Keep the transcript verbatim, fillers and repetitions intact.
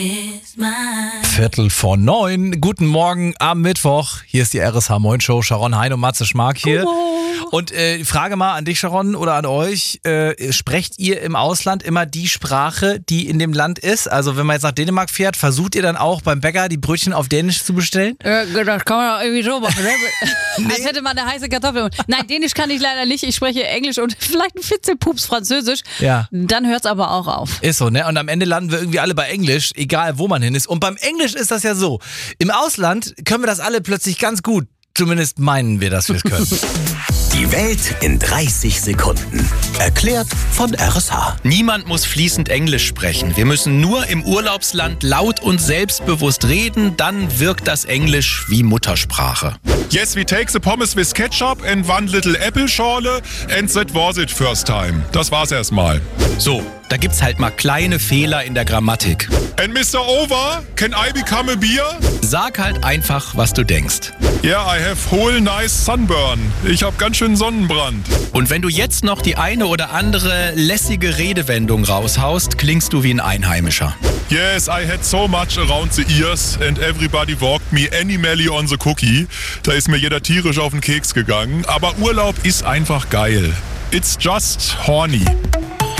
Viertel vor neun. Guten Morgen am Mittwoch. Hier ist die R S H Moin Show. Sharon Hein und Matze Schmark hier. Und äh, Frage mal an dich, Sharon, oder an euch. Äh, sprecht ihr im Ausland immer die Sprache, die in dem Land ist? Also wenn man jetzt nach Dänemark fährt, versucht ihr dann auch beim Bäcker die Brötchen auf Dänisch zu bestellen? Äh, das kann man doch irgendwie so machen. Nee. Als hätte man eine heiße Kartoffel. Nein, Dänisch kann ich leider nicht. Ich spreche Englisch und vielleicht ein Fitzelpups Französisch. Ja. Dann hört es aber auch auf. Ist so, ne? Und am Ende landen wir irgendwie alle bei Englisch, egal wo man hin ist. Und beim Englisch ist das ja so. Im Ausland können wir das alle plötzlich ganz gut. Zumindest meinen wir, dass wir es können. Die Welt in dreißig Sekunden. Erklärt von R S H. Niemand muss fließend Englisch sprechen. Wir müssen nur im Urlaubsland laut und selbstbewusst reden, dann wirkt das Englisch wie Muttersprache. Yes, we take the pommes with ketchup and one little apple schorle and that was it first time. Das war's erstmal. So, da gibt's halt mal kleine Fehler in der Grammatik. And Mister Over, can I become a beer? Sag halt einfach, was du denkst. Yeah, I have whole nice sunburn. Ich hab ganz schön Sonnenbrand. Und wenn du jetzt noch die eine oder andere lässige Redewendung raushaust, klingst du wie ein Einheimischer. Yes, I had so much around the ears and everybody walked me animally on the cookie. Da ist mir jeder tierisch auf den Keks gegangen. Aber Urlaub ist einfach geil. It's just horny.